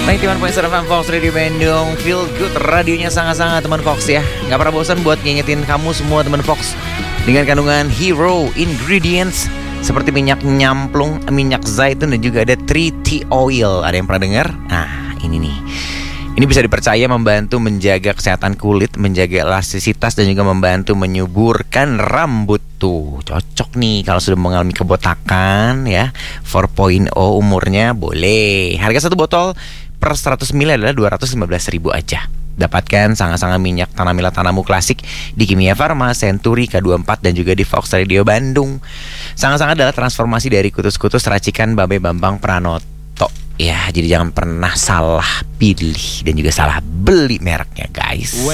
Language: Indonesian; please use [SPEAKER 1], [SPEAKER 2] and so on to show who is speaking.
[SPEAKER 1] 91.7 FM Fox Radio Bandung. Feel good, radionya sangat-sangat teman Fox ya. Gak pernah bosan buat ngingetin kamu semua teman Fox dengan kandungan hero ingredients seperti minyak nyamplung, minyak zaitun, dan juga ada 3T oil. Ada yang pernah dengar? Nah, ini nih. Ini bisa dipercaya membantu menjaga kesehatan kulit, menjaga elastisitas, dan juga membantu menyuburkan rambut tuh. Cocok nih kalau sudah mengalami kebotakan ya. 4.0 umurnya boleh. Harga satu botol per 100 ml adalah 215.000 aja. Dapatkan sangat-sangat minyak Tanamila Tanamu Klasik di Kimia Farma, Century, K24, dan juga di Fox Radio Bandung. Sangat-sangat adalah transformasi dari kutus-kutus racikan Babe Bambang Pranoto. Ya, jadi jangan pernah salah pilih dan juga salah beli mereknya, guys.